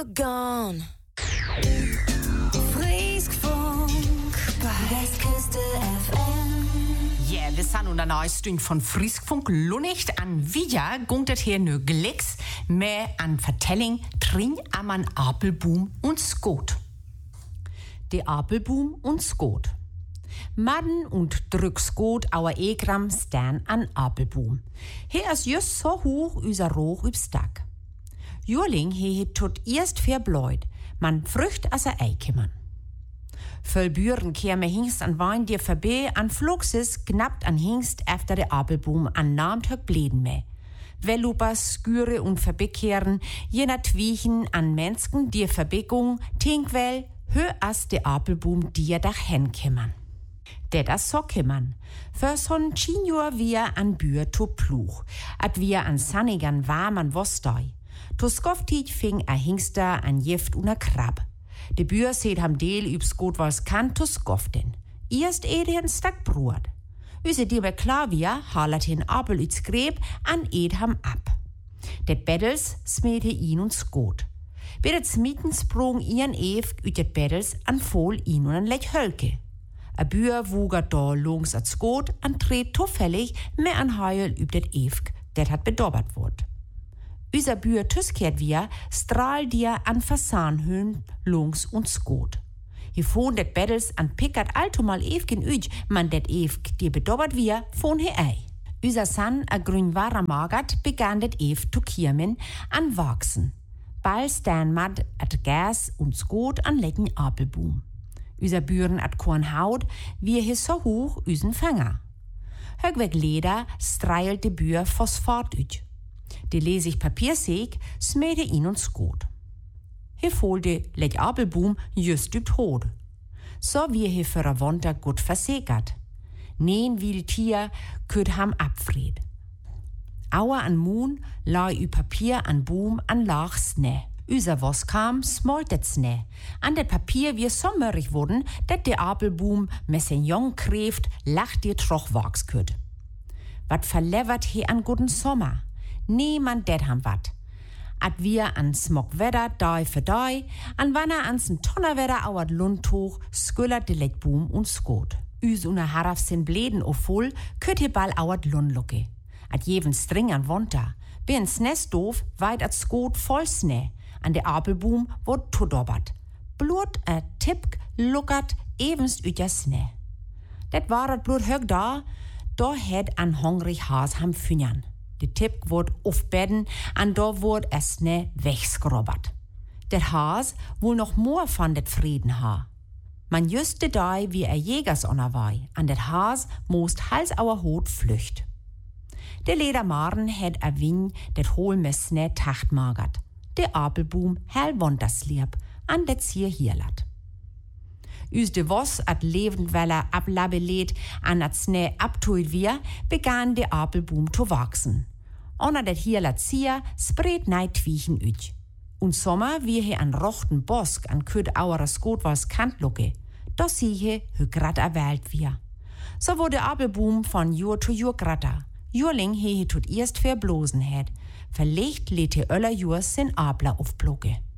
you're gone. Frieskfunk bei Westküste FM. Ja, wir sind unter neues Stünd von Frieskfunk Lunnicht an Vija gungt hier nur Glicks mehr an Vertelling drin am Apelboom und Skot. De Apelboom und Skot. Madden und Drückskot auer Egram stan an Apelboom. He is just so hoch üser Roch übs Dach. Jurling he tut erst verbläut, man frücht as Eikimmern. Voll Büren käme Hingst an Wein dir vorbei, an Fluxes knappt an Hingst efter de Apelboom an namt höck Bläden mehr. Wellupas, Sküre und Verbekehren, jener Twiechen an Menschen dir Verbegung, Tinkwell, hö as de Apelboom dir dach henkimmern. Det das so kimmern. Für son Chinjur wir an Bühr to Pluch, at wir an Sannigan warmen Wostei. To Skoftit fing a Hingster an Jift und a Krab. De Bühr seht ham Deel übs gut was kann to Skoften. Erst eden Stack Brot. Üse dir be klar wir, halert hin Apel üts Greb an ed ham ab. Det Beddels smete ihn und Skot. Bedet smitten sprung ihren Ewg üt det Beddels an Fohl ihn und an Lech Hölke. A Bühr wugert da lungs at Skot an tret zufällig mehr an Heil übt det Ewg, det hat bedobbert wurd. Üser Bühr tüskert wir, strahl dir an Fasanhöhen lungs und Skot. Hier fon det Beddels an pickert altomal Ewgen üj, man det Ewg dir bedobbert wir, fon he ei. Üser San a grün wara magert begann det Ewg to kirmen an wachsen. Bald stan mad at Gas und Skot an lecken Apelboom. Üser Büren at Korn haut, wir he so hoch üsen Fänger. Högweg Leder streilt de Bühr Phosphat üj. De lesig Papiersäg smete ihn und Skot. He folde lech Apelboom just übt hod. So wie he für a Wonter gut versägert. Neen wie Tier küt ham abfried. Auer an Moon lai ü Papier an Boom an lach Snä. Üser was kam, smoltet Snä. An det Papier wie so mörrig wurden, dat de Apelboom Messignon kräft, lacht dir troch wachs küt. Wat verlevert he an guten Sommer? Niemand det ham wat. At wir an Smogwetter dai für dai, an wann ans Tonnerwetter auert Lund hoch, sküllert de Leckboom und Skot. Üs una haraf sin Bläden o voll, küt he ball auert Lundlucke. At jeven String an Wonter, bin Snäs doof, weit at Skot voll Snä. An de Apelboom wurd todobbert. Blut Tippk luckert evenst üt ja Snä. Det waret blut hög da het an hungrig Haas ham Fünjern. De Tippk wurd aufbedden, an do wurd Snä wegskrobbert. Det Haas wohl noch more von det Frieden ha. Man jüste dai wie Jägers onerwei, an det Haas most hals auer Hut flücht. De Ledermaren het a wing det hol me Snä tacht magert. De Apelboom hell wonderslieb, an det Zier hierlat. Üs de Voss at Lebendweller ablabelet an at Snä abtuit wir, begann de Apelboom zu wachsen. Onna det hierlat Zier spret neid Twiechen üt. Und Sommer wie he an rochten Bosk an küt auerer Skot was Kantlucke, da siehe hü grad erwählt wir. So wurde Apelboom von Jur zu Jur gratter. Jurling he tut erst verblosen het. Verlegt lädt he öller Jur sin Abler aufblocke.